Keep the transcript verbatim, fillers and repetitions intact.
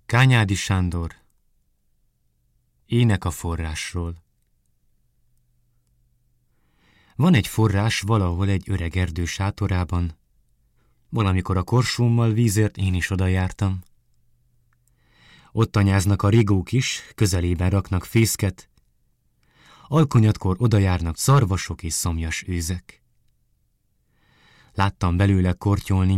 Kányádi Sándor. Ének a forrásról. Van egy forrás valahol egy öreg erdő sátorában. Valamikor a korsómmal vízért én is oda jártam. Ott tanyáznak a rigók is, közelében raknak fészket. Alkonyatkor oda járnak szarvasok és szomjas őzek. Láttam belőle kortyolni